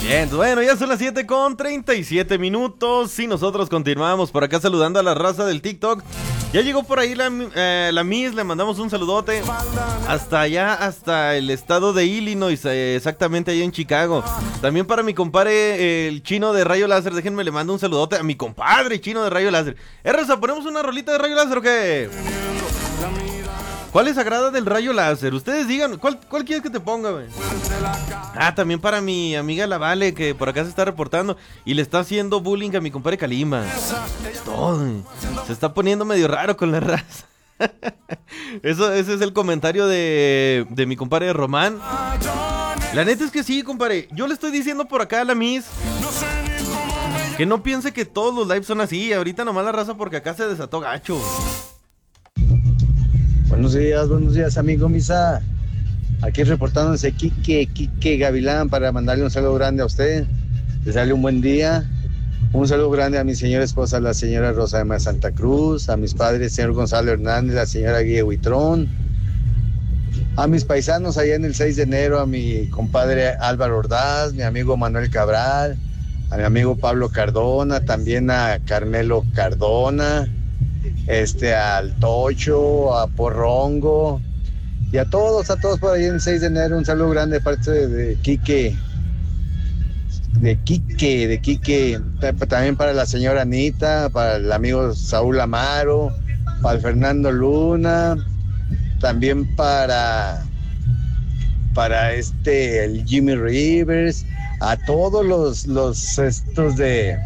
Bien, bueno, ya son las 7:37 y nosotros continuamos por acá saludando a la raza del TikTok. Ya llegó por ahí la Miss, le mandamos un saludote hasta allá, hasta el estado de Illinois, exactamente allá en Chicago. También para mi compadre, el chino de Rayo Láser, déjenme le mando un saludote a mi compadre chino de Rayo Láser. Raza, ¿ponemos una rolita de Rayo Láser o qué? ¿Cuál les agrada del Rayo Láser? Ustedes digan, ¿cuál quieres que te ponga, güey? También para mi amiga La Vale, que por acá se está reportando y le está haciendo bullying a mi compadre Kalima. Todo, se está poniendo medio raro con la raza. Ese es el comentario de mi compadre Román. La neta es que sí, compadre. Yo le estoy diciendo por acá a la Miss que no piense que todos los lives son así. Ahorita nomás la raza porque acá se desató gacho. Buenos días, amigo Misa. Aquí reportándose Quique Gavilán para mandarle un saludo grande a usted. Le sale un buen día. Un saludo grande a mi señora esposa, la señora Rosa de Santa Cruz, a mis padres, señor Gonzalo Hernández, la señora Guille Huitrón, a mis paisanos allá en el 6 de enero, a mi compadre Álvaro Ordaz, mi amigo Manuel Cabral, a mi amigo Pablo Cardona, también a Carmelo Cardona, al Tocho, a Porrongo y a todos por ahí en el 6 de enero. Un saludo grande de parte de Quique, también para la señora Anita, para el amigo Saúl Amaro, para el Fernando Luna, también para el Jimmy Rivers, a todos los estos de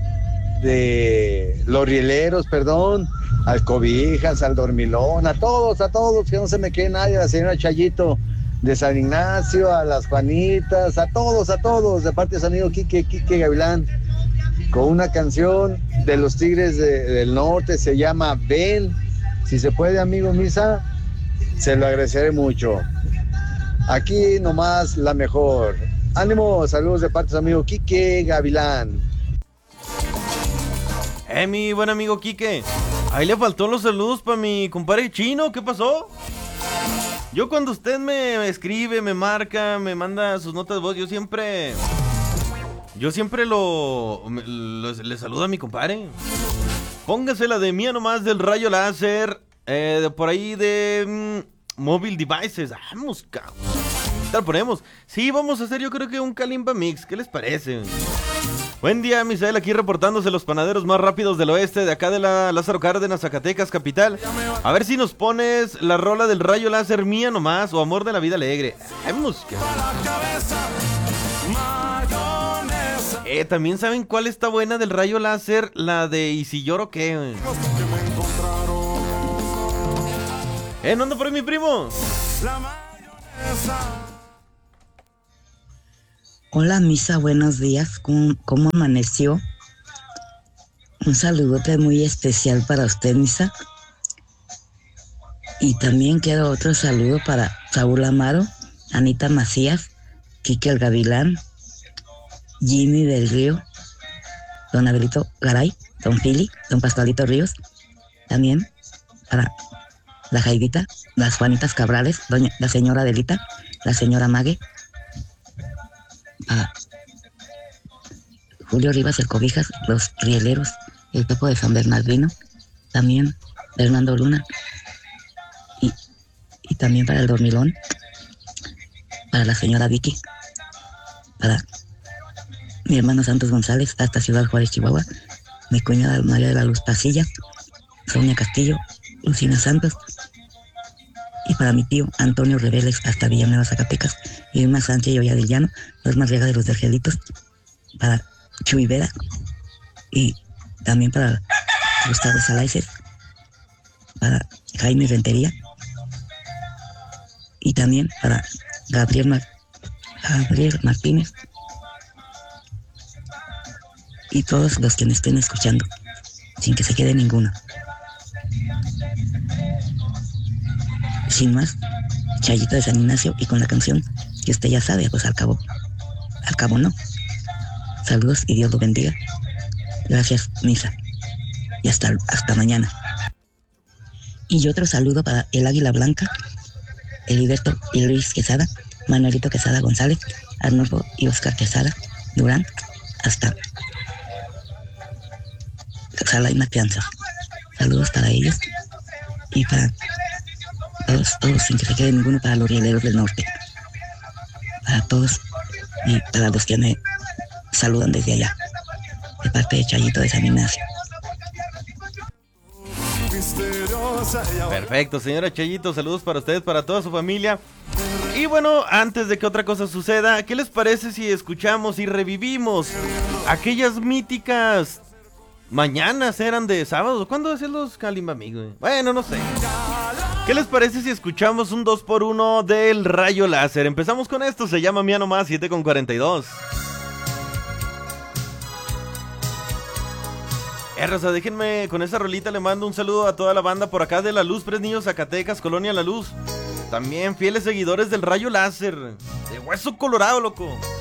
los rieleros, al Cobijas, al Dormilón, a todos, que no se me quede nadie, a la señora Chayito de San Ignacio, a las Juanitas, a todos, de parte de su amigo Quique Gavilán, con una canción de los Tigres del Norte, se llama Ven. Si se puede, amigo Misa, se lo agradeceré mucho. Aquí nomás la mejor. Ánimo, saludos de parte de su amigo Quique Gavilán. Mi buen amigo Quique, ahí le faltó los saludos para mi compadre chino, ¿qué pasó? Yo cuando usted me escribe, me marca, me manda sus notas de voz, yo siempre le saludo a mi compadre. Póngase la de mía nomás del Rayo Láser, por ahí de Mobile Devices. Vamos, cabrón. ¿Te lo ponemos? Sí, vamos a hacer yo creo que un Kalimba Mix, ¿qué les parece? Buen día, Misael, aquí reportándose los panaderos más rápidos del oeste, de acá de la Lázaro Cárdenas, Zacatecas, capital. A ver si nos pones la rola del Rayo Láser mía nomás, o Amor de la Vida Alegre. También saben cuál está buena del Rayo Láser, la de ¿Y si lloro qué? ¿No anda por ahí mi primo? Hola Misa, buenos días, ¿cómo amaneció? Un saludote muy especial para usted, Misa. Y también quiero otro saludo para Saúl Amaro, Anita Macías, Quique el Gavilán, Jimmy del Río, don Abelito Garay, don Fili, don Pascualito Ríos, también para la Jaidita, las Juanitas Cabrales, la señora Adelita, la señora Mague, a Julio Rivas, el Cobijas, los Rieleros, el Pepo de San Bernardino, también Fernando Luna, y también para el Dormilón, para la señora Vicky, para mi hermano Santos González, hasta Ciudad Juárez, Chihuahua, mi cuñada María de la Luz Pasilla, Sonia Castillo, Lucina Santos, y para mi tío Antonio Reveles hasta Villanueva, Zacatecas, y Irma Sánchez y Oya del Llano, los más Riega de los Dergelitos, para Chuy Vera, y también para Gustavo Salaices, para Jaime Rentería, y también para Gabriel Martínez, y todos los que me estén escuchando, sin que se quede ninguno. Sin más, Chayito de San Ignacio, y con la canción que usted ya sabe, pues al cabo no. Saludos y Dios lo bendiga. Gracias, Misa. Y hasta mañana. Y otro saludo para el Águila Blanca, Heriberto y Luis Quesada, Manuelito Quesada González, Arnulfo y Oscar Quesada, Durán hasta Sala y Matanza. Saludos para ellos y para todos sin que se quede ninguno, para los rieleros del norte, para todos y para los que me saludan desde allá, de parte de Chayito de San Ignacio. Perfecto, señora Chayito, saludos para ustedes, para toda su familia. Y bueno, antes de que otra cosa suceda, ¿qué les parece si escuchamos y revivimos aquellas míticas mañanas? ¿Eran de sábado? ¿Cuándo hacían los Calimbamí, güey? Bueno, no sé. ¿Qué les parece si escuchamos un 2x1 del Rayo Láser? Empezamos con esto, se llama Mía Nomás, 7:42. Raza, déjenme con esa rolita, le mando un saludo a toda la banda por acá de La Luz, Fresnillo, Zacatecas, Colonia La Luz. También fieles seguidores del Rayo Láser, de Hueso Colorado, loco.